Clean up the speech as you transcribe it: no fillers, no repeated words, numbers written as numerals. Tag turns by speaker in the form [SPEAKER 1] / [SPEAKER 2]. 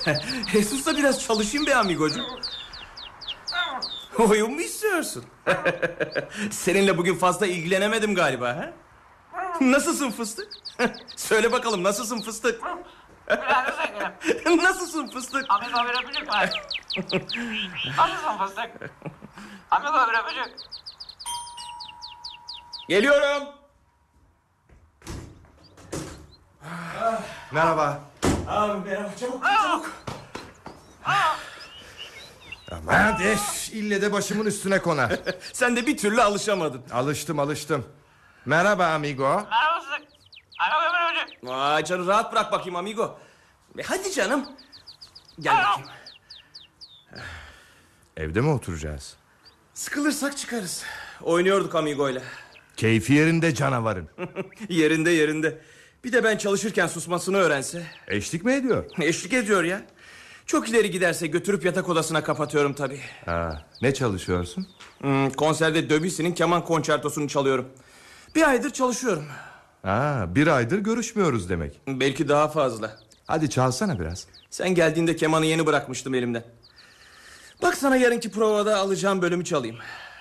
[SPEAKER 1] Sus da biraz çalışayım be amigocuğum. Oyun mu istiyorsun? Seninle bugün fazla ilgilenemedim galiba, ha? Nasılsın fıstık? Söyle bakalım, nasılsın fıstık? Nasılsın fıstık?
[SPEAKER 2] Amigo bir öpücük var. Nasılsın fıstık? Amigo bir öpücük.
[SPEAKER 1] Geliyorum.
[SPEAKER 3] Merhaba.
[SPEAKER 1] Abi merhaba, çabuk çabuk.
[SPEAKER 3] Aman ille de başımın üstüne konar.
[SPEAKER 1] Sen de bir türlü alışamadın.
[SPEAKER 3] Alıştım. Merhaba amigo.
[SPEAKER 2] Merhaba fıstık. Amigo bir öpücük.
[SPEAKER 1] Vay canım, rahat bırak bakayım amigo. Hadi canım. Gel bakayım.
[SPEAKER 3] Evde mi oturacağız?
[SPEAKER 1] Sıkılırsak çıkarız. Oynuyorduk amigoyla.
[SPEAKER 3] Keyfi yerinde canavarın.
[SPEAKER 1] Yerinde. Bir de ben çalışırken susmasını öğrense.
[SPEAKER 3] Eşlik mi ediyor?
[SPEAKER 1] Eşlik ediyor ya. Çok ileri giderse götürüp yatak odasına kapatıyorum tabii.
[SPEAKER 3] Ne çalışıyorsun?
[SPEAKER 1] Konserde Debussy'nin keman konçertosunu çalıyorum. Bir aydır çalışıyorum.
[SPEAKER 3] Bir aydır görüşmüyoruz demek.
[SPEAKER 1] Belki daha fazla.
[SPEAKER 3] Hadi çalsana biraz.
[SPEAKER 1] Sen geldiğinde kemanı yeni bırakmıştım elimden. Bak sana yarınki provada alacağım bölümü çalayım.